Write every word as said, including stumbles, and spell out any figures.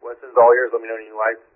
Winston's all yours. Let me know when you like.